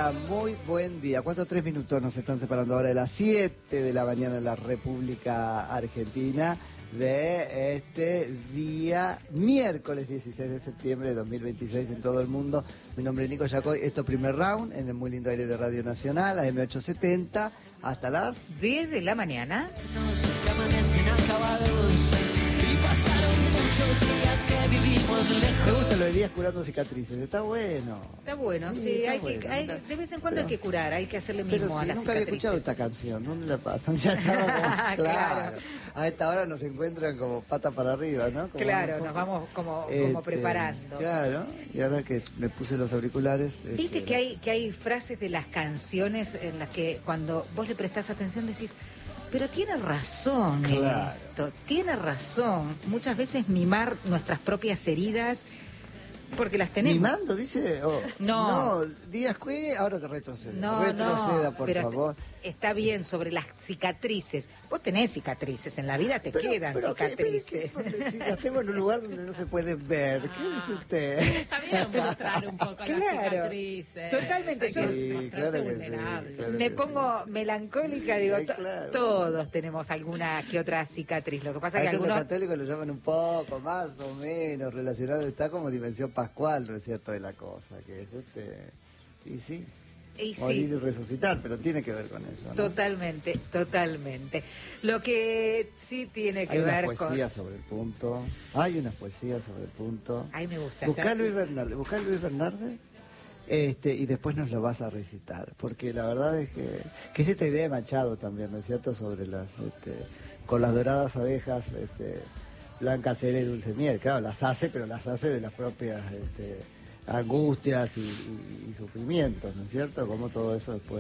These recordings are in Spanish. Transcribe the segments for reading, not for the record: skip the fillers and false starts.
día, muy buen día. 3 minutos nos están separando ahora de las 7 de la mañana en la República Argentina de este día, miércoles 16 de septiembre de 2026 en todo el mundo. Mi nombre es Nico Yacoy, esto es Primer Round en el muy lindo aire de Radio Nacional, AM870, hasta las 10 de la mañana. Me gusta lo de días curando cicatrices, está bueno. Está bueno, sí, está hay bueno. que, de vez en cuando hay que curar, hay que hacerle Pero mismo a si las nunca había cicatrices. escuchado esta canción, ¿dónde la pasan? Ya estaba como, Claro. A esta hora nos encuentran como pata para arriba, ¿no? Como Claro, nos vamos como preparando. Claro, y ahora que me puse los auriculares... Viste que hay frases de las canciones en las que cuando vos le prestás atención decís, pero tiene razón, Claro. esto, tiene razón. Muchas veces mimar nuestras propias heridas porque las tenemos. ¿Mimando, dice? No. Díaz que ahora te retroceda. No, Retroceda, no, por pero favor. está bien sobre las cicatrices. Vos tenés cicatrices, en la vida te quedan cicatrices. Si las tengo en un lugar donde no se pueden ver, ¿qué dice usted? Está bien mostrar un poco las cicatrices. Totalmente. Yo Sí, claro que sí, vulnerable. claro que me sí. pongo melancólica, digo, Sí, claro. todos tenemos alguna que otra cicatriz. Lo que pasa A es que esto los algunos... católicos lo llaman un poco, más o menos, relacionado, está como dimensión pascual, ¿no es cierto?, de la cosa, que es y sí, Y sí. morir y resucitar, pero tiene que ver con eso, ¿no? Totalmente. Lo que sí tiene que Hay ver unas con... poesías sobre el punto, hay unas poesías sobre el punto. Ay, me gusta. Buscá Luis Bernardes, y después nos lo vas a recitar, porque la verdad es que es esta idea de Machado también, ¿no es cierto?, sobre las, con las doradas abejas, blanca cera y dulce miel, claro, las hace, pero las hace de las propias, angustias y sufrimientos, ¿no es cierto?, como todo eso después.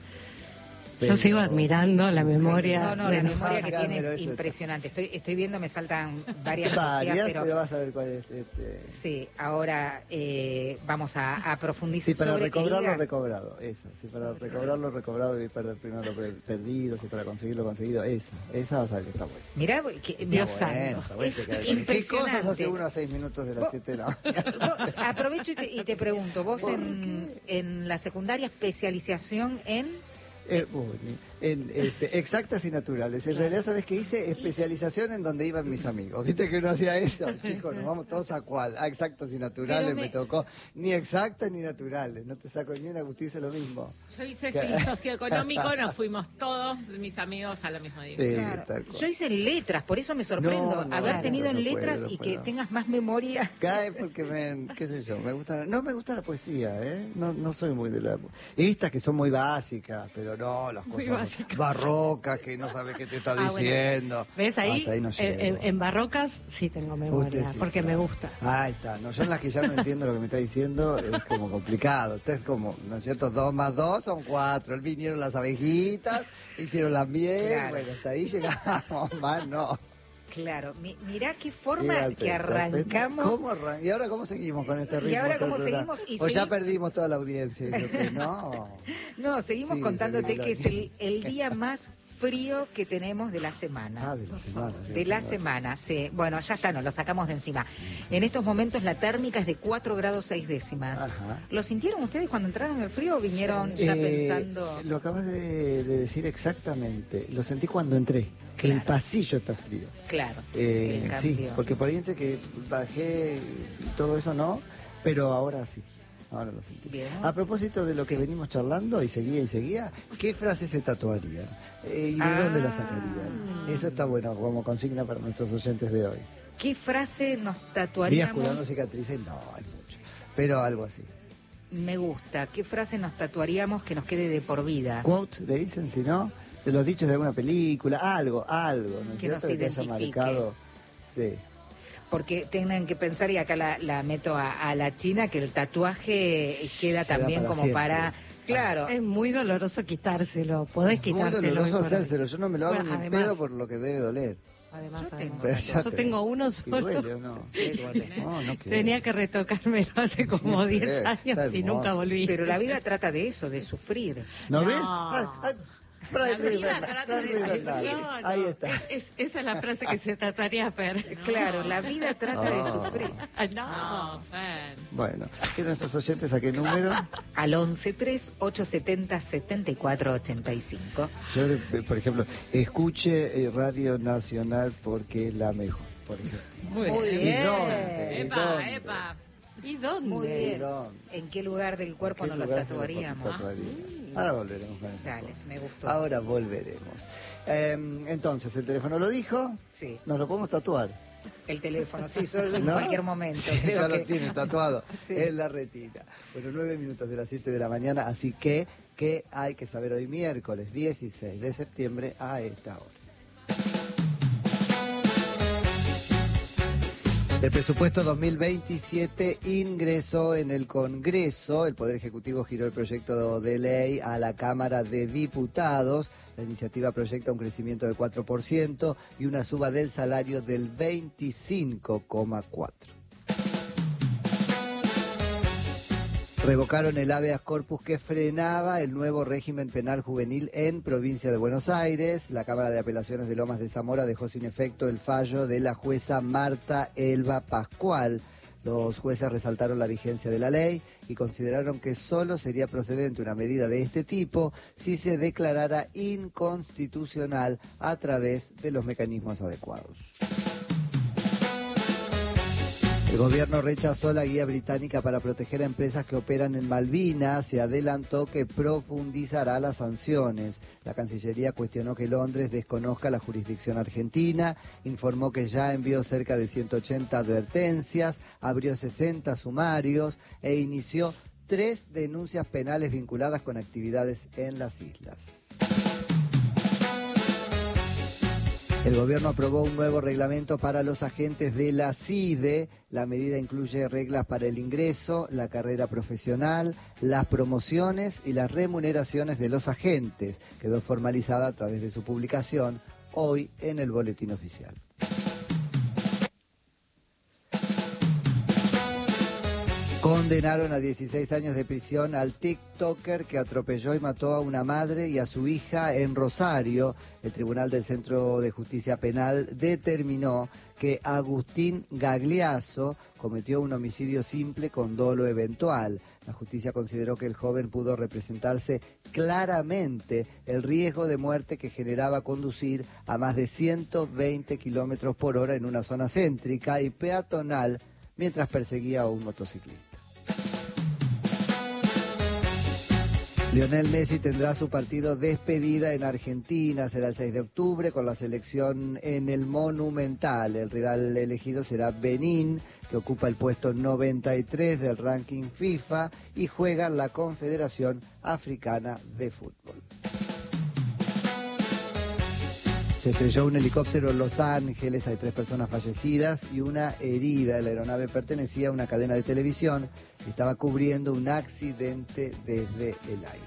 Yo sigo admirando la memoria. No, la memoria que Claro, tiene pero es eso impresionante. Estoy viendo, me saltan varias Varias, poesías, pero vas a ver cuál es. Sí, ahora vamos a profundizar Sí, para sobre recobrar lo heridas. recobrado, esa. Sí, para recobrar lo recobrado y perder primero lo perdido, sí, para conseguir lo conseguido, esa vas a ver que está buena. Mirá, Dios Está santo. buena, está buena, Es te cae bien. ¿Qué impresionante. cosas hace uno a 6 minutos de las 7 de la mañana? Vos, aprovecho y te pregunto, vos ¿Por en la secundaria especialización en... En exactas y naturales. En realidad, ¿sabes qué hice? Especialización en donde iban mis amigos. ¿Viste que uno hacía eso? Chicos, nos vamos todos a cuál. A exactas y naturales me tocó. Ni exactas ni naturales. No te saco ni una, Agustín hizo lo mismo. Yo hice socioeconómico, nos fuimos todos mis amigos a la misma Sí, dirección. tal cual. Yo hice en letras, por eso me sorprendo No, haber no, tenido no en letras puedo, y no que puedo. tengas más memoria. Cae porque qué sé yo, no me gusta la poesía, no soy muy de la... Estas que son muy básicas, pero no, las Muy cosas básicas. barrocas que no sabes qué te está Bueno. diciendo. ¿Ves ahí? Hasta ahí no llego. En barrocas sí tengo memoria, Usted sí, porque claro. me gusta. Ahí está, no, yo en las que ya no entiendo lo que me está diciendo es como complicado. Usted es como, ¿no es cierto? 2 más 2 son 4. Vinieron las abejitas, hicieron la miel, Claro. bueno, hasta ahí llegamos, más no. Claro, mirá qué forma Fíjate, que arrancamos. ¿Y ahora cómo seguimos con este ritmo? ¿Y ahora todo cómo el programa? seguimos? O ya perdimos toda la audiencia. Dice usted, no. No, seguimos Sí, contándote seguimos. que es el día más frío que tenemos de la semana. Ah, de la semana. De la semana, sí. Bueno, ya está, nos lo sacamos de encima. En estos momentos la térmica es de 4 grados 6 décimas. Ajá. ¿Lo sintieron ustedes cuando entraron en el frío o vinieron ya pensando? Lo acabas de decir exactamente. Lo sentí cuando entré. Claro. El pasillo está frío. Claro, Sí, cambió. porque por ahí entre que bajé y todo eso no, pero ahora sí. Ahora lo sentí. Bien. A propósito de lo que venimos charlando y seguía, ¿qué frases se tatuarían? ¿Y de dónde las sacarían? Eso está bueno como consigna para nuestros oyentes de hoy. ¿Qué frase nos Días tatuaríamos? curando cicatrices, no, hay mucho. Pero algo así. Me gusta. ¿Qué frase nos tatuaríamos que nos quede de por vida? Quote, le dicen, si no, de los dichos de alguna película, algo, ¿no es Que nos cierto? Que haya identifique. marcado. Sí. Porque tienen que pensar, y acá la meto a la China, que el tatuaje queda también para como siempre. para... Claro, Es muy doloroso quitárselo. Podés Muy quitártelo. doloroso hoy por hoy. hacérselo, yo no me lo hago Bueno, ni en además- pedo por lo que debe doler. Además, Yo tengo Pero ya yo te- tengo uno ¿Y solo. duele o no? No, no quiero. Tenía que retocármelo hace como Sí, 10 está años y hermoso. nunca volví. pero la vida trata de eso, de sufrir. ¿No No. ves? La vida trata de sufrir. Ahí está. Esa es la frase que se tatuaría Fer. Claro, la vida trata de sufrir. No, Fer. Bueno, ¿que nuestros oyentes a qué número? Al 11-3-870-7485. Yo, por ejemplo, escuche Radio Nacional porque es la mejor, por ejemplo. Muy ¿Y bien. dónde? Epa, epa. ¿Y dónde? Muy bien. ¿Dónde? ¿En qué lugar del cuerpo ¿Qué nos lo lugar tatuaríamos? se lo tatuaría? Ahora volveremos con eso. Dale, me gustó. Ahora volveremos. Entonces, el teléfono lo dijo. Sí, Nos lo podemos tatuar. el teléfono, sí, solo en ¿No? cualquier momento. Sí, Creo ya que- lo tiene tatuado Sí. en la retina. Bueno, 9 minutos de las 7 de la mañana, así que, ¿qué hay que saber hoy miércoles 16 de septiembre a esta hora? El presupuesto 2027 ingresó en el Congreso. El Poder Ejecutivo giró el proyecto de ley a la Cámara de Diputados. La iniciativa proyecta un crecimiento del 4% y una suba del salario del 25,4%. Revocaron el habeas corpus que frenaba el nuevo régimen penal juvenil en provincia de Buenos Aires. La Cámara de Apelaciones de Lomas de Zamora dejó sin efecto el fallo de la jueza Marta Elba Pascual. Los jueces resaltaron la vigencia de la ley y consideraron que solo sería procedente una medida de este tipo si se declarara inconstitucional a través de los mecanismos adecuados. El gobierno rechazó la guía británica para proteger a empresas que operan en Malvinas y adelantó que profundizará las sanciones. La Cancillería cuestionó que Londres desconozca la jurisdicción argentina, informó que ya envió cerca de 180 advertencias, abrió 60 sumarios e inició 3 denuncias penales vinculadas con actividades en las islas. El gobierno aprobó un nuevo reglamento para los agentes de la CIDE. La medida incluye reglas para el ingreso, la carrera profesional, las promociones y las remuneraciones de los agentes. Quedó formalizada a través de su publicación hoy en el Boletín Oficial. Condenaron a 16 años de prisión al TikToker que atropelló y mató a una madre y a su hija en Rosario. El Tribunal del Centro de Justicia Penal determinó que Agustín Gagliasso cometió un homicidio simple con dolo eventual. La justicia consideró que el joven pudo representarse claramente el riesgo de muerte que generaba conducir a más de 120 kilómetros por hora en una zona céntrica y peatonal mientras perseguía a un motociclista. Lionel Messi tendrá su partido despedida en Argentina, será el 6 de octubre con la selección en el Monumental. El rival elegido será Benín, que ocupa el puesto 93 del ranking FIFA y juega en la Confederación Africana de Fútbol. Se estrelló un helicóptero en Los Ángeles, hay 3 personas fallecidas y una herida. La aeronave pertenecía a una cadena de televisión y estaba cubriendo un accidente desde el aire.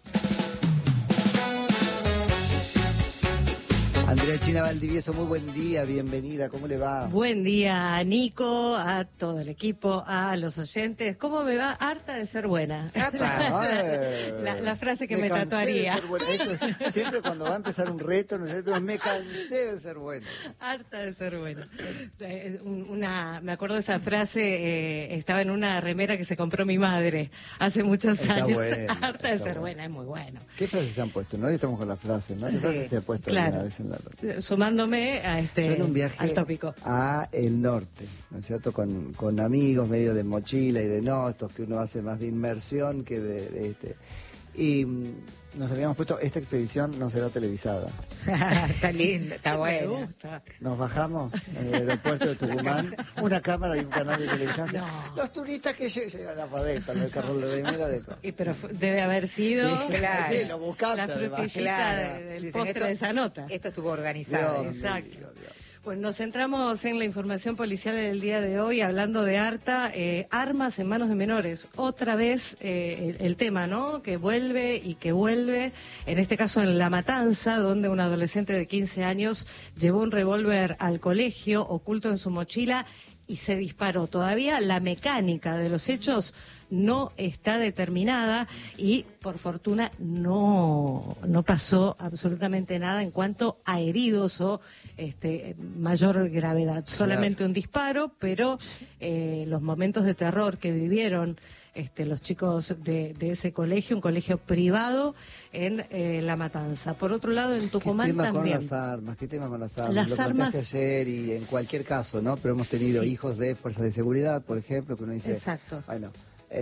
Andrea China Valdivieso, muy buen día, bienvenida, ¿cómo le va? Buen día a Nico, a todo el equipo, a los oyentes. ¿Cómo me va? Harta de ser buena. La frase que me cansé tatuaría. de ser buena. Eso, siempre cuando va a empezar un reto, nosotros me cansé de ser buena. Harta de ser buena. Me acuerdo de esa frase, estaba en una remera que se compró mi madre hace muchos Está años. bueno, Harta de está ser bueno. buena, es muy bueno. ¿Qué frases se han puesto? No, hoy estamos con las frases, ¿no? ¿Qué Sí, frases se ha puesto claro. alguna vez en la Sumándome a Yo en un viaje al tópico. a el norte, ¿no es cierto? Con amigos, medio de mochila y de estos que uno hace más de inmersión que de este. Y nos habíamos puesto, esta expedición no será televisada. Está lindo, está Me bueno. gusta. Nos bajamos en el aeropuerto de Tucumán, una cámara y un canal de televisión. No. Los turistas que llegan a Padeta, el carro de remera de Pero debe haber sido Sí, claro. sí, lo buscaste, la además. frutillita Claro. del Dicen, postre de esa nota. Esto estuvo organizado. Dios Exacto. mío, Dios. Pues nos centramos en la información policial del día de hoy, hablando de harta, armas en manos de menores. Otra vez el tema, ¿no? Que vuelve y que vuelve, en este caso en La Matanza, donde un adolescente de 15 años llevó un revólver al colegio, oculto en su mochila, y se disparó. Todavía la mecánica de los hechos no está determinada y por fortuna no pasó absolutamente nada en cuanto a heridos o mayor gravedad. Solamente un disparo, pero los momentos de terror que vivieron los chicos de ese colegio, un colegio privado en La Matanza. Por otro lado, en Tucumán ¿Qué tema también. con las armas? ¿Qué tema con las armas? Las Lo planteaste armas- ayer y en cualquier caso, ¿no? Pero hemos tenido Sí. hijos de fuerzas de seguridad, por ejemplo, que uno dice... Exacto. Bueno,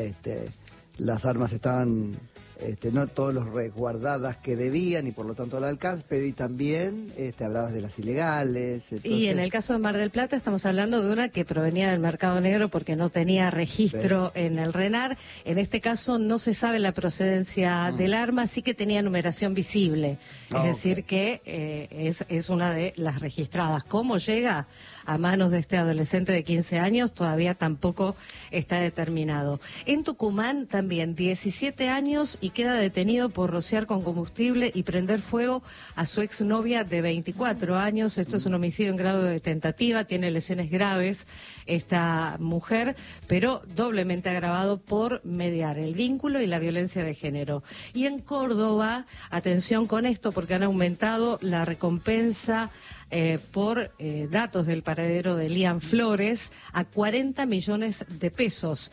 las armas estaban no todos los resguardadas que debían y por lo tanto al alcance, pero y también hablabas de las ilegales. Entonces, Y en el caso de Mar del Plata estamos hablando de una que provenía del mercado negro porque no tenía registro en el RENAR. En este caso no se sabe la procedencia del arma, sí que tenía numeración visible. Es decir que es una de las registradas. ¿Cómo llega a manos de este adolescente de 15 años? Todavía tampoco está determinado. En Tucumán también 17 años y queda detenido por rociar con combustible y prender fuego a su exnovia de 24 años. Esto es un homicidio en grado de tentativa, tiene lesiones graves esta mujer, pero doblemente agravado por mediar el vínculo y la violencia de género. Y en Córdoba, atención con esto porque han aumentado la recompensa por datos del paradero de Lian Flores a 40 millones de pesos.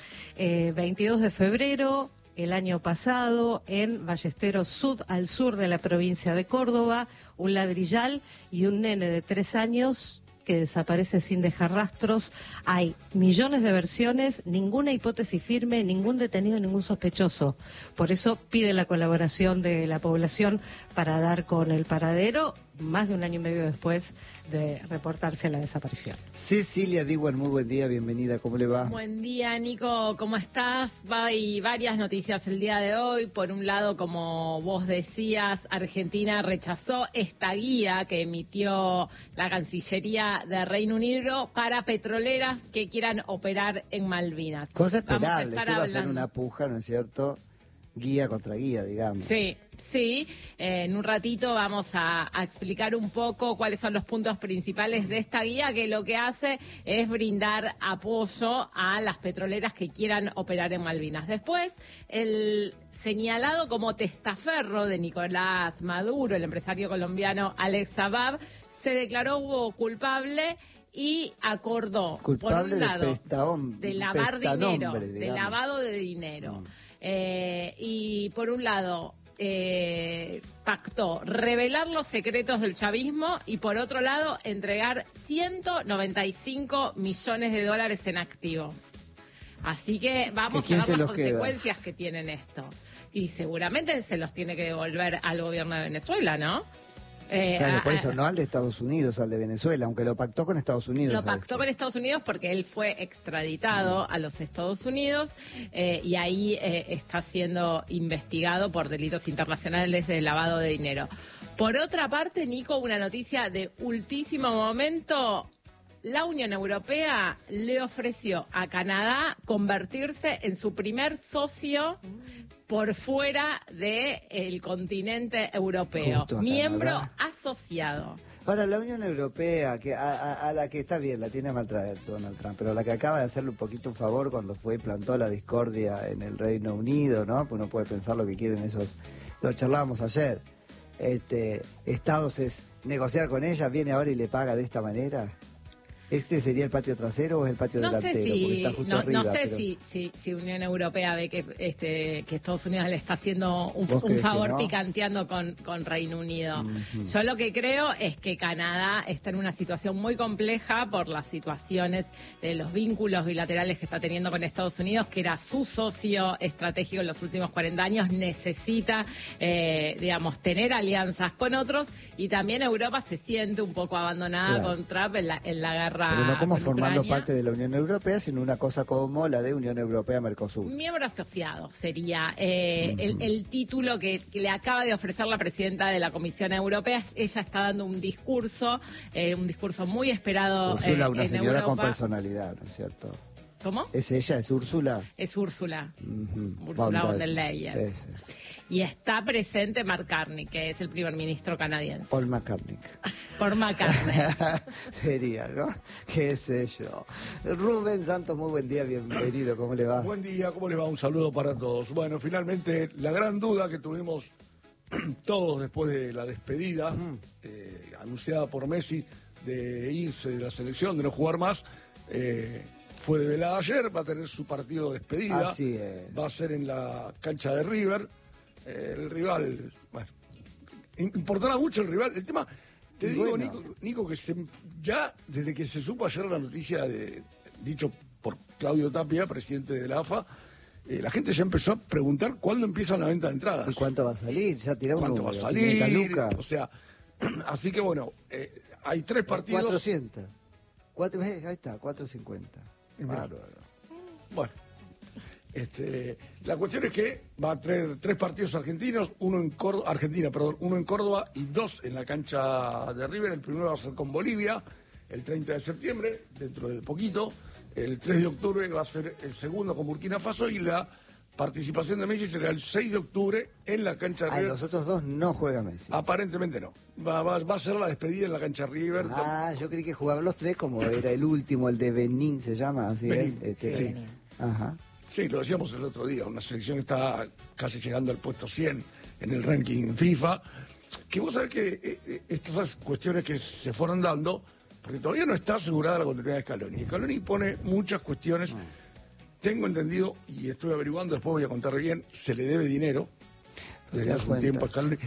22 de febrero, el año pasado, en Ballesteros Sud, al sur de la provincia de Córdoba, un ladrillal y un nene de 3 años que desaparece sin dejar rastros. Hay millones de versiones, ninguna hipótesis firme, ningún detenido, ningún sospechoso. Por eso pide la colaboración de la población para dar con el paradero, más de un año y medio después de reportarse la desaparición. Cecilia Diwan, muy buen día, bienvenida, ¿cómo le va? Buen día, Nico, ¿cómo estás? Hay varias noticias el día de hoy. Por un lado, como vos decías, Argentina rechazó esta guía que emitió la Cancillería de Reino Unido para petroleras que quieran operar en Malvinas. Cosa Vamos a esperable, estar esto va a ser hablando. una puja, ¿no es cierto? Guía contra guía, digamos. Sí, sí. En un ratito vamos a explicar un poco cuáles son los puntos principales de esta guía, que lo que hace es brindar apoyo a las petroleras que quieran operar en Malvinas. Después, el señalado como testaferro de Nicolás Maduro, el empresario colombiano Alex Sabab, se declaró culpable y acordó, Culpable por un lado, de lavar dinero, prestanombre, de digamos. lavado de dinero. Y por un lado pactó revelar los secretos del chavismo y por otro lado entregar 195 millones de dólares en activos. Así que vamos a ¿Quién ver se las los queda? consecuencias que tienen esto. Y seguramente se los tiene que devolver al gobierno de Venezuela, ¿no? Claro, por eso no al de Estados Unidos, al de Venezuela, aunque lo pactó con Estados Unidos. Lo a pactó este. con Estados Unidos porque él fue extraditado a los Estados Unidos y ahí está siendo investigado por delitos internacionales de lavado de dinero. Por otra parte, Nico, una noticia de último momento. La Unión Europea le ofreció a Canadá convertirse en su primer socio por fuera del continente europeo, Justo a miembro Canadá. asociado. Ahora, la Unión Europea, que a la que está bien, la tiene a maltraer Donald Trump, pero la que acaba de hacerle un poquito un favor cuando fue y plantó la discordia en el Reino Unido, ¿no? Pues uno puede pensar lo que quieren esos, lo charlábamos ayer. Estados es negociar con ella, viene ahora y le paga de esta manera. ¿Este sería el patio trasero o es el patio No delantero? sé Porque si está justo no arriba, sé pero- si Unión Europea ve que Estados Unidos le está haciendo un ¿Vos crees que favor no? picanteando con Reino Unido. Yo lo que creo es que Canadá está en una situación muy compleja por las situaciones de los vínculos bilaterales que está teniendo con Estados Unidos, que era su socio estratégico en los últimos 40 años, necesita, digamos, tener alianzas con otros y también Europa se siente un poco abandonada Claro. con Trump en la guerra. Pero no como con formando Ucrania. parte de la Unión Europea, sino una cosa como la de Unión Europea-Mercosur. Miembro asociado sería el título que le acaba de ofrecer la presidenta de la Comisión Europea. Ella está dando un discurso muy esperado Úrsula, una en señora con Europa. personalidad, ¿no es cierto? ¿Cómo? ¿Es ella? ¿Es Úrsula? Es Úrsula. Ujú. Úrsula von der Leyen. Ese. y está presente Mark Carney, que es el primer ministro canadiense. Paul McCartney. Por McCartney. Sería, ¿no? Qué sé yo. Rubén Santos, muy buen día, bienvenido, ¿cómo le va? Buen día, ¿cómo le va? Un saludo para todos. Bueno, finalmente la gran duda que tuvimos todos después de la despedida anunciada por Messi de irse de la selección, de no jugar más, fue develada ayer. Va a tener su partido de despedida. Así es. Va a ser en la cancha de River. El rival, bueno, importará mucho el rival. El tema, te digo, bueno, Nico, que ya desde que se supo ayer la noticia dicho por Claudio Tapia, presidente de la AFA, la gente ya empezó a preguntar cuándo empieza la venta de entradas. ¿Y cuánto va a salir? Ya tiramos ¿Cuánto va a salir? O sea, así que bueno, hay 3 partidos. 400. Ahí está, 450. Bárbaro. Bueno, la cuestión es que va a tener 3 partidos argentinos, uno en Córdoba y 2 en la cancha de River. El primero va a ser con Bolivia, el 30 de septiembre, dentro de poquito. El 3 de octubre va a ser el segundo con Burkina Faso y la participación de Messi será el 6 de octubre en la cancha de River. Los otros 2 no juega Messi. Aparentemente no. Va a ser la despedida en la cancha River. Yo creí que jugaban los 3 como era el último, el de Benín se llama, así Benín, es. sí. Benín. Ajá. Sí, lo decíamos el otro día, una selección que está casi llegando al puesto 100 en el ranking FIFA, que vos sabés que estas cuestiones que se fueron dando, porque todavía no está asegurada la continuidad de Scaloni. Scaloni pone muchas cuestiones, tengo entendido, y estoy averiguando, después voy a contar bien, se le debe dinero, desde hace un tiempo a Scaloni.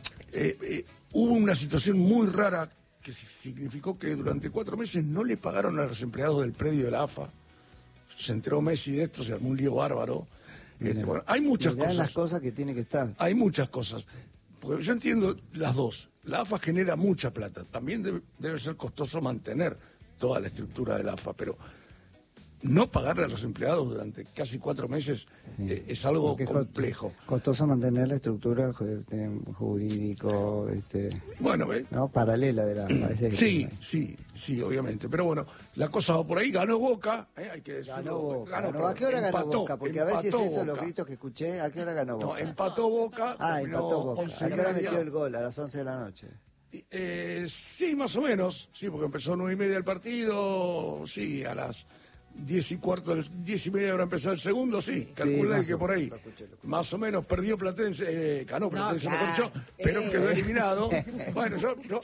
Hubo una situación muy rara que significó que durante 4 meses no le pagaron a los empleados del predio de la AFA. Se enteró Messi de esto, se armó un lío bárbaro. Bueno, hay muchas cosas. las cosas que tiene que estar. Hay muchas cosas. Porque yo entiendo las dos. La AFA genera mucha plata. También debe ser costoso mantener toda la estructura de la AFA, pero no pagarle a los empleados durante casi 4 meses es algo Porque complejo. Costoso mantener la estructura jurídico, Bueno, ¿no? Paralela de la AFA. Sí, obviamente. Pero bueno, la cosa va por ahí. Ganó Boca, hay que decirlo. Ganó Boca. ¿A qué hora ganó Boca? Porque a ver si es eso Boca. los gritos que escuché. ¿A qué hora ganó Boca? No, empató Boca. Empató Boca. 11 ¿A qué hora y media. metió el gol? A las 11 de la noche. Sí, más o menos. Sí, porque empezó 9:30 el partido. Sí, a las 10:15, 10:30 habrá empezado el segundo, sí, calculé que por ahí. Más o menos perdió Platense, ganó Platense, mejor dicho, pero quedó eliminado. Bueno,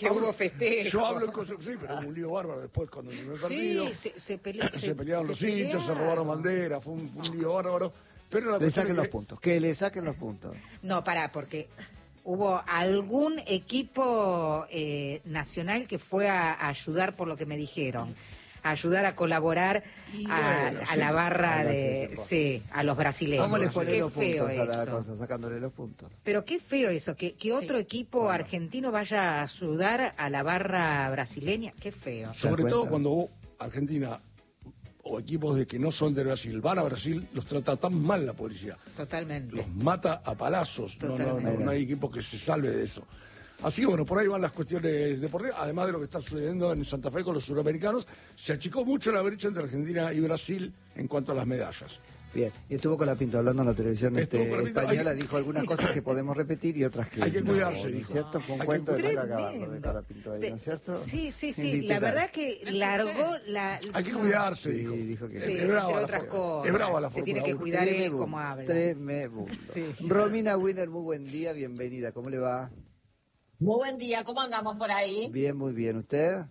yo hablo en cosas, sí, pero un lío bárbaro después cuando terminó el partido. Se pelearon los hinchas, se robaron banderas, fue un lío bárbaro. Pero le saquen los puntos, que le saquen los puntos. No, porque hubo algún equipo nacional que fue a ayudar, por lo que me dijeron. A ayudar a colaborar a la barra a los brasileños. ¿Cómo le ponen los feo puntos a la eso. cosa, sacándole los puntos? Pero qué feo eso, que otro equipo argentino vaya a ayudar a la barra brasileña, qué feo. Sobre todo cuando Argentina o equipos de que no son de Brasil van a Brasil, los trata tan mal la policía. Totalmente. Los mata a palazos. Totalmente. No hay equipo que se salve de eso. Así que bueno, por ahí van las cuestiones deportivas, además de lo que está sucediendo en Santa Fe con los suramericanos. Se achicó mucho la brecha entre Argentina y Brasil en cuanto a las medallas. Bien, y estuvo con la Pinto hablando en la televisión española, dijo algunas cosas que podemos repetir y otras que hay que cuidarse, ¿no es dijo. cierto? Fue un cuento de nunca acabarlo de Colapinto ahí, ¿no es cierto? Sí, la verdad que largó la... Hay que cuidarse, dijo que sí, es brava entre la otras cosas. Es brava la Se Fórmula tiene que 1. cuidar él como habla. Tremendo. Romina Winner, muy buen día, bienvenida, ¿cómo le va? Muy buen día, ¿cómo andamos por ahí? Bien, muy bien, ¿usted?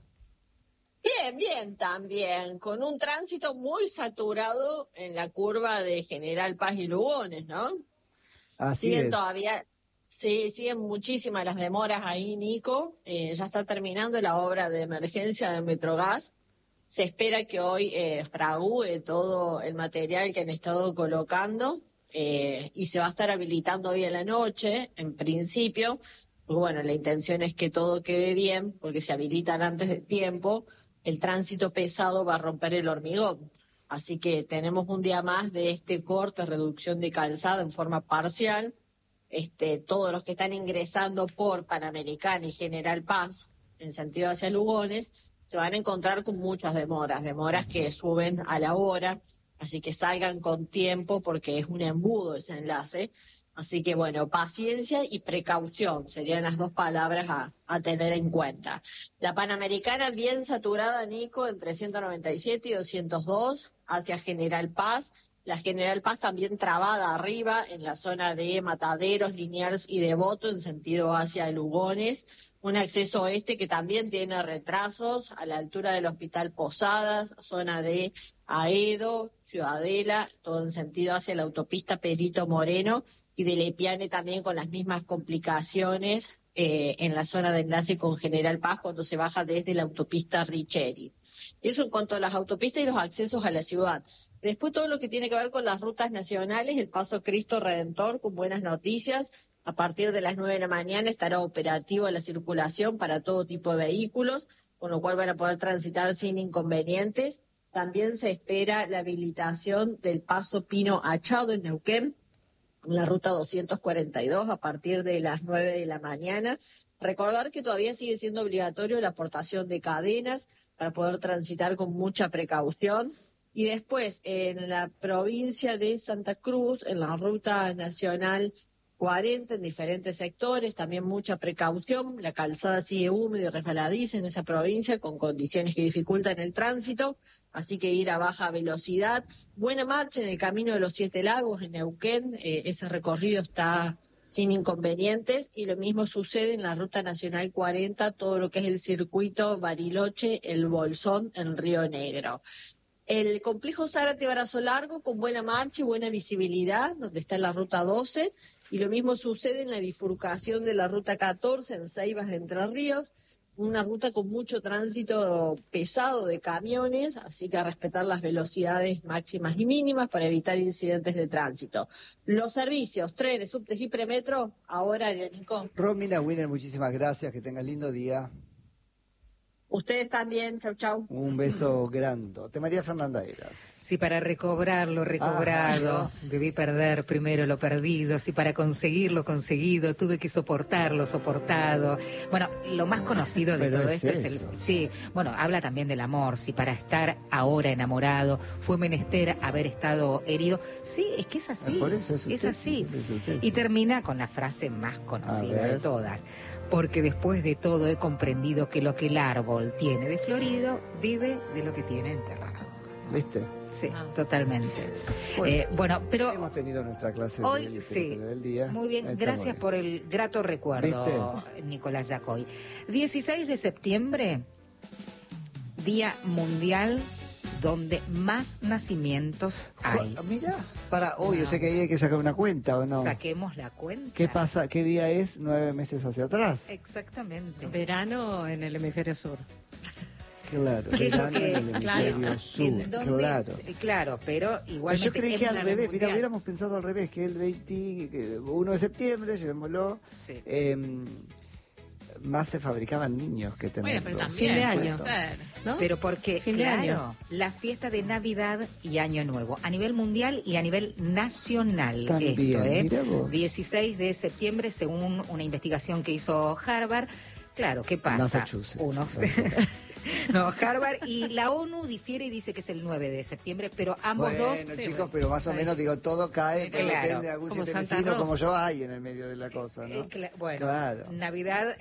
Bien también, con un tránsito muy saturado en la curva de General Paz y Lugones, ¿no? Así es. Todavía, siguen muchísimas las demoras ahí, Nico. Ya está terminando la obra de emergencia de Metrogas. Se espera que hoy fragúe todo el material que han estado colocando y se va a estar habilitando hoy en la noche, en principio. Bueno, la intención es que todo quede bien, porque se habilitan antes de tiempo. El tránsito pesado va a romper el hormigón. Así que tenemos un día más de este corte, reducción de calzada en forma parcial. Todos los que están ingresando por Panamericana y General Paz, en sentido hacia Lugones, se van a encontrar con muchas demoras que suben a la hora. Así que salgan con tiempo porque es un embudo ese enlace. Así que bueno, paciencia y precaución serían las dos palabras a tener en cuenta. La Panamericana bien saturada, Nico, entre 197 y 202 hacia General Paz. La General Paz también trabada arriba en la zona de Mataderos, Liniers y Devoto en sentido hacia Lugones. Un acceso oeste que también tiene retrasos a la altura del Hospital Posadas, zona de Aedo, Ciudadela, todo en sentido hacia la autopista Perito Moreno, y de Lepiane también con las mismas complicaciones en la zona de enlace con General Paz cuando se baja desde la autopista Richeri. Eso en cuanto a las autopistas y los accesos a la ciudad. Después todo lo que tiene que ver con las rutas nacionales, el Paso Cristo Redentor con buenas noticias. A partir de las 9 de la mañana estará operativa la circulación para todo tipo de vehículos, con lo cual van a poder transitar sin inconvenientes. También se espera la habilitación del Paso Pino Achado en Neuquén, en la ruta 242 a partir de las 9 de la mañana. Recordar que todavía sigue siendo obligatorio la aportación de cadenas para poder transitar con mucha precaución. Y después, en la provincia de Santa Cruz, en la ruta nacional 40, en diferentes sectores, también mucha precaución. La calzada sigue húmeda y resbaladiza en esa provincia, con condiciones que dificultan el tránsito, así que ir a baja velocidad. Buena marcha en el Camino de los Siete Lagos, en Neuquén, ese recorrido está sin inconvenientes, y lo mismo sucede en la ruta nacional 40, todo lo que es el circuito Bariloche, el Bolsón, en Río Negro. El complejo Zárate-Brazo Largo con buena marcha y buena visibilidad, donde está en la ruta 12, y lo mismo sucede en la bifurcación de la ruta 14 en Ceibas de Entre Ríos, una ruta con mucho tránsito pesado de camiones, así que a respetar las velocidades máximas y mínimas para evitar incidentes de tránsito. Los servicios, trenes, subtes y premetro, ahora, Nico. Romina Winner, muchísimas gracias, que tengas lindo día. Ustedes también, chau, chau. Un beso grandote. María Fernanda Eras. Si para recobrar lo recobrado debí perder primero lo perdido, si para conseguir lo conseguido tuve que soportar lo soportado. Bueno, lo más conocido de todo esto es el... Sí, bueno, habla también del amor. Si para estar ahora enamorado fue menester haber estado herido. Sí, es que es así. Por eso es así. Y termina con la frase más conocida de todas. Porque después de todo he comprendido que lo que el árbol tiene de florido vive de lo que tiene enterrado. ¿Viste? Sí, totalmente. Bueno, pero hemos tenido nuestra clase hoy, de literatura del día. Muy bien, gracias por el grato recuerdo, Nicolás Yacoy. 16 de septiembre, Día Mundial donde más nacimientos hay. Mira, para hoy, yo sé que ahí hay que sacar una cuenta, ¿o no? Saquemos la cuenta. ¿Qué pasa? ¿Qué día es? 9 meses hacia atrás. Exactamente. Verano en el hemisferio sur. Claro, ¿Qué es lo que, en el hemisferio sur, claro, pero igualmente... Yo creí que al revés, mira, hubiéramos pensado al revés, que el 21 de septiembre, llevémoslo, sí. Más se fabricaban niños que tener. Bueno, pero también fin de año, ¿no? Pero porque, fin de año, la fiesta de Navidad y Año Nuevo, a nivel mundial y a nivel nacional. También, esto, mira vos. 16 de septiembre, según una investigación que hizo Harvard. Claro, ¿qué pasa? No, Harvard y la ONU difiere y dice que es el 9 de septiembre, pero ambos dos... Bueno, chicos, pero más o menos, digo, todo cae, pero depende de algún vecino como yo hay en el medio de la cosa, ¿no? Bueno, claro. Navidad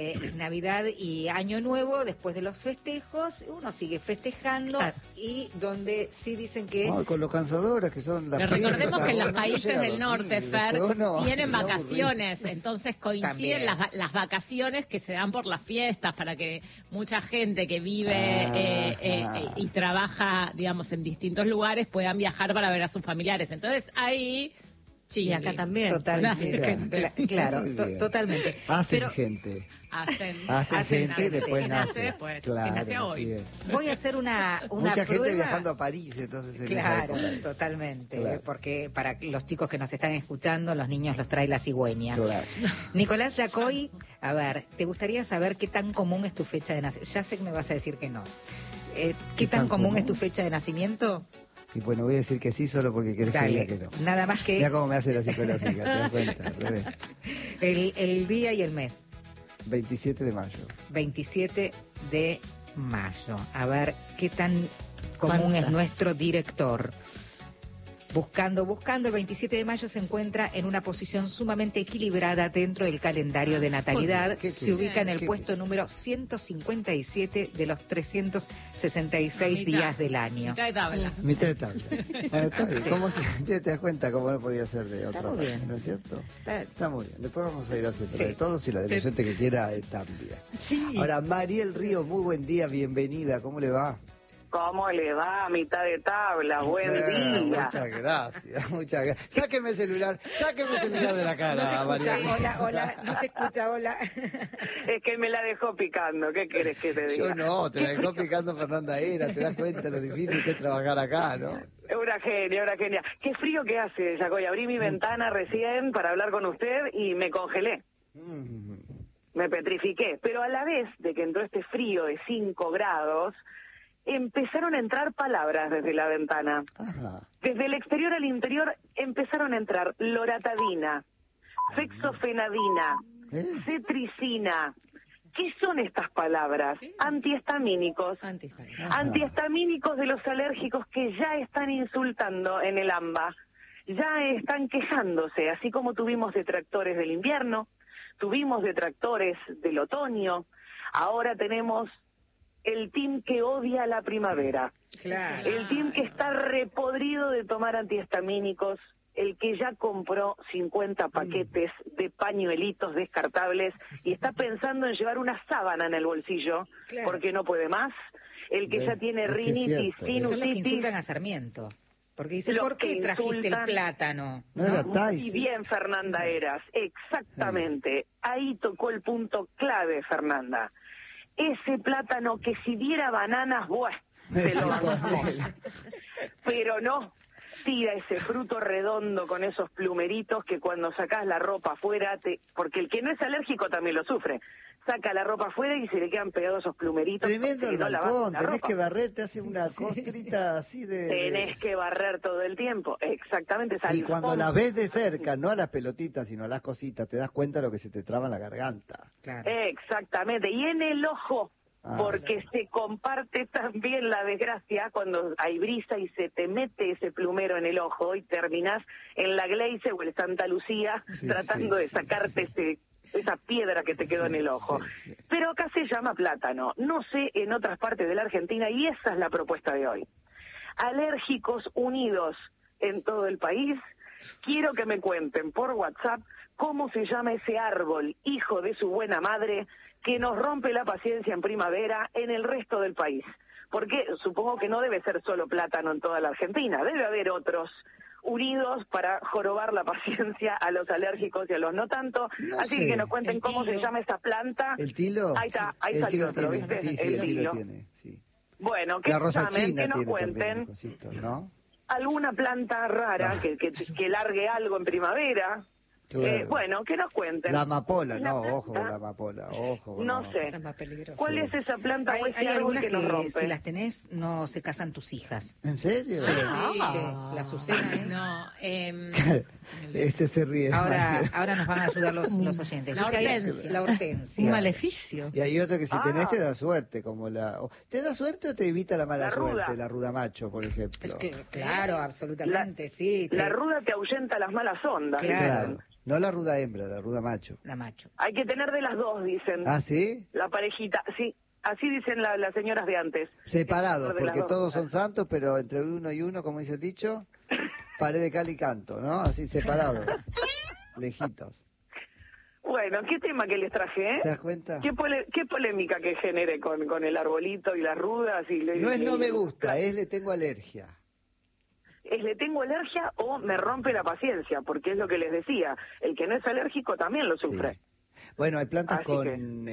y Año Nuevo, después de los festejos, uno sigue festejando y donde sí dicen que... No, con lo cansadoras que son las pero recordemos que en los países del norte, Fer, tienen vacaciones, entonces coinciden las vacaciones que se dan por las fiestas, para que mucha gente que vive y trabaja, digamos, en distintos lugares puedan viajar para ver a sus familiares. Entonces ahí... Y acá también. Totalmente. Claro, totalmente. Hacen gente. Hacen gente, después nace. Claro, hoy. Voy a hacer una mucha prueba. gente viajando a París, entonces. Claro, totalmente. Porque para los chicos que nos están escuchando, los niños los trae la cigüeña. Claro. Nicolás Yacoy, a ver, ¿te gustaría saber qué tan común es tu fecha de nacimiento? Ya sé que me vas a decir que no. ¿Qué tan común es tu fecha de nacimiento? Y bueno, voy a decir que sí solo porque querés que diga que no. Nada más que... Ya como me hace la psicológica, ¿te das cuenta? Al revés. El día y el mes. 27 de mayo. 27 de mayo. A ver, ¿qué tan común es nuestro director? Buscando, el 27 de mayo se encuentra en una posición sumamente equilibrada dentro del calendario de natalidad. Se ubica en el puesto número 157 de los 366 días del año. Mitad de tabla. Mitad de tabla. Bueno, está bien. Sí. ¿Cómo te das cuenta cómo no podía ser de otra muy manera, bien. ¿no es cierto? Está- Está muy bien. Después vamos a ir haciendo Sí. de todos y la del oyente que quiera también. Sí. Ahora, Mariel Río, muy buen día, bienvenida. ¿Cómo le va? ¿Cómo le va? Mitad de tabla, buen día. Muchas gracias, muchas gracias. Sáqueme el celular de la cara, No se escucha, Mariel. hola, no se escucha, hola. Es que me la dejó picando, ¿qué quieres que te diga? Yo no, te la dejó picando Fernanda Era, te das cuenta lo difícil que es trabajar acá, ¿no? Una genia. Qué frío que hace, Yacoy. Abrí mi ventana recién para hablar con usted y me congelé. Mm. Me petrifiqué. Pero a la vez de que entró este frío de 5 grados, empezaron a entrar palabras desde la ventana. Ajá. Desde el exterior al interior empezaron a entrar loratadina, fexofenadina, cetricina. ¿Qué son estas palabras? Antihistamínicos. Ajá. Antihistamínicos de los alérgicos que ya están insultando en el AMBA, ya están quejándose, así como tuvimos detractores del invierno, tuvimos detractores del otoño, ahora tenemos el team que odia la primavera, Claro. el team que está repodrido de tomar antihistamínicos, el que ya compró 50 paquetes de pañuelitos descartables y está pensando en llevar una sábana en el bolsillo Claro. porque no puede más, el que ya tiene Es que es rinitis, cierto. Son los que sinusitis. insultan a Sarmiento. Porque dicen, Los ¿por qué que trajiste el insultan. plátano? No era Muy Tyson. bien, Fernanda Eras, exactamente. Ahí tocó el punto clave, Fernanda. Ese plátano que si diera bananas, bueno, se lo bancamos. Pero no, tira ese fruto redondo con esos plumeritos que cuando sacás la ropa afuera, porque el que no es alérgico también lo sufre. Saca la ropa afuera y se le quedan pegados esos plumeritos. Tremendo el porque no lavas balcón, la tenés ropa. que barrer, te hace una costrita así de... Tenés que barrer todo el tiempo, exactamente. esa Y cuando alfombra. las ves de cerca, no a las pelotitas, sino a las cositas, te das cuenta de lo que se te traba en la garganta. Claro. Exactamente, y en el ojo, Ah. porque se comparte también la desgracia cuando hay brisa y se te mete ese plumero en el ojo y terminás en la Gleice o el Santa Lucía Sí, tratando sí, de sí, sacarte esa piedra que te quedó Sí, en el ojo. sí, sí. Pero acá se llama plátano, no sé en otras partes de la Argentina, y esa es la propuesta de hoy. Alérgicos unidos en todo el país, quiero que me cuenten por WhatsApp cómo se llama ese árbol, hijo de su buena madre, que nos rompe la paciencia en primavera en el resto del país. Porque supongo que no debe ser solo plátano en toda la Argentina, debe haber otros unidos para jorobar la paciencia a los alérgicos y a los no tanto. No Así sé. que nos cuenten El cómo se tilo. llama esa planta. ¿El tilo? Ahí está, ahí El salió tilo otro, tiene, ¿viste? sí, sí, El el tilo tilo. tiene, sí. Bueno, que La rosa llamen, china que nos tiene también cuenten un cosito, ¿no? alguna planta rara Ah. que largue algo en primavera. Claro. Bueno, que nos cuenten. La amapola, ¿Y la no, planta? ojo con la amapola, ojo. No sé. Esa es más peligrosa. ¿Cuál es esa planta o Hay ese árbol algunas que nos que rompe? si las tenés no se casan tus hijas. ¿En serio? Sí, Ah. la Azucena es. No, Este se ríe. Ahora nos van a ayudar los oyentes. La ¿Viste ahí? hortensia. La hortensia. Un maleficio. Y hay otro que si tenés Ah. te da suerte, como ¿te da suerte o te evita la mala La ruda. suerte? La ruda macho, por ejemplo. Es que, claro, absolutamente, sí. La ruda te ahuyenta las malas ondas. Claro. dicen. No la ruda hembra, la ruda macho. La macho. Hay que tener de las dos, dicen. ¿Ah, sí? La parejita, sí. Así dicen las señoras de antes. Separados, Hay que tener de porque las todos dos. son santos, pero entre uno y uno, como dice el dicho, pared de cal y canto, ¿no? Así separados, lejitos. Bueno, ¿qué tema que les traje, ¿Te das cuenta? ¿Qué polémica que genere con el arbolito y las rudas? No es no me gusta, es le tengo alergia. Es le tengo alergia o me rompe la paciencia, porque es lo que les decía, el que no es alérgico también lo sufre. Sí. Bueno, hay plantas Así con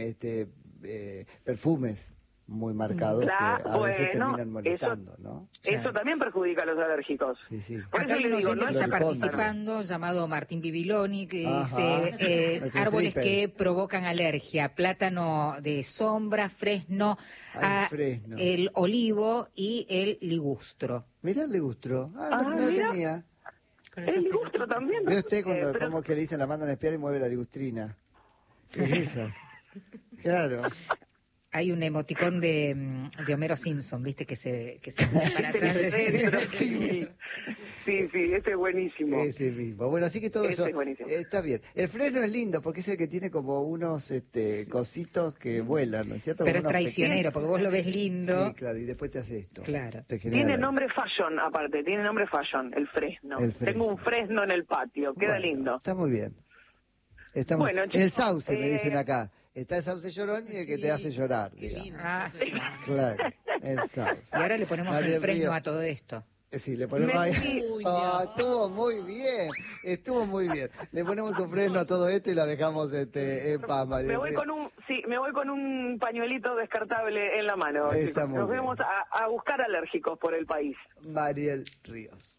perfumes muy marcados que a veces terminan molestando, ¿no? Eso también perjudica a los alérgicos. Sí, sí. Por Acá eso hay un le digo, oyente que no está es- participando llamado Martín Bibiloni que Ajá. dice Nuestro árboles stripper. que provocan alergia, plátano de sombra, fresno, Ay, fresno. el olivo y el ligustro. Mirá el ligustro. Ah, No mira. tenía. Con El esas ligustro también. ¿Ve usted cuando, pero- cómo que le dicen la mandan a espiar y mueve la ligustrina? ¿Qué es esa? Claro. Hay un emoticón de Homero Simpson, ¿viste? Que se para Se hacer le dentro, Sí. sí. Sí, ese es buenísimo. Ese mismo. Bueno, así que todo Ese eso es buenísimo. está bien. El freno es lindo porque es el que tiene como unos cositos que vuelan, ¿no es cierto? Pero Como es unos traicionero, porque vos lo ves lindo. Sí, claro, y después te hace esto. Claro. Te genera Tiene nombre fashion, aparte, tiene nombre fashion, el fresno. El fresno. Tengo un fresno en el patio, queda Bueno, lindo. Está muy bien. Bueno, chicos, el sauce, me dicen acá. Está el sauce llorón y el que te hace llorar. Qué digamos. lindo. Ah, Claro, el sauce. y ahora le ponemos Mariel el freno Ríos. a todo esto. Sí, le ponemos ahí. Uy, Ah, Dios. estuvo muy bien. Le ponemos un freno a todo esto y la dejamos en paz, Mariel me voy Ríos. con un pañuelito descartable en la mano. Está chicos. muy Nos bien. vemos a buscar alérgicos por el país. Mariel Ríos.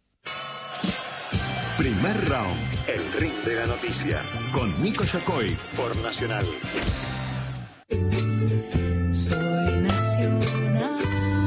Primer round, el ring de la noticia, con Nico Yacoy por Nacional. Soy nacional.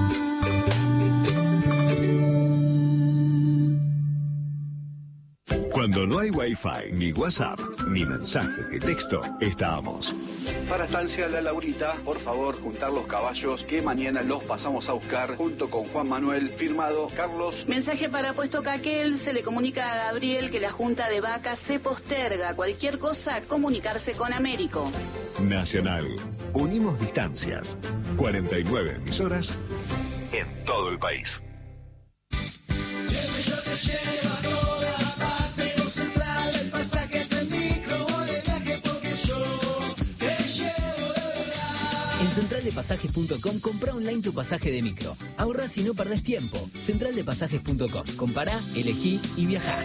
Cuando no hay Wi-Fi, ni WhatsApp, ni mensaje de texto, estamos. Para Estancia La Laurita, por favor, juntar los caballos que mañana los pasamos a buscar junto con Juan Manuel, firmado Carlos. Mensaje para Puesto Caquel, se le comunica a Gabriel que la junta de vacas se posterga. Cualquier cosa, comunicarse con Américo. Nacional. Unimos distancias. 49 emisoras en todo el país. Siempre yo te llevo a toda parte, los centrales, pasajes en micro o de viaje porque yo te llevo de verdad. En centraldepasajes.com compra online tu pasaje de micro. Ahorrás y no perdés tiempo. Centraldepasajes.com. Compará, elegí y viajá.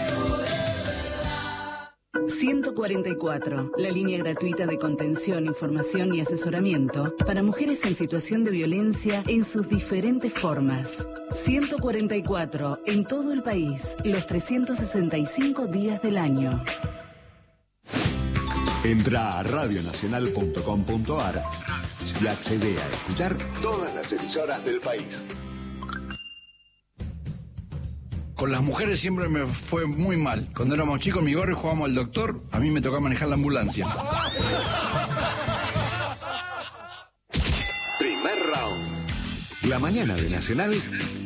144, la línea gratuita de contención, información y asesoramiento para mujeres en situación de violencia en sus diferentes formas. 144, en todo el país, los 365 días del año. Entra a radionacional.com.ar y accede a escuchar todas las emisoras del país. Con las mujeres siempre me fue muy mal. Cuando éramos chicos, mi gorro jugábamos al doctor, a mí me tocaba manejar la ambulancia. Primer round. La mañana de Nacional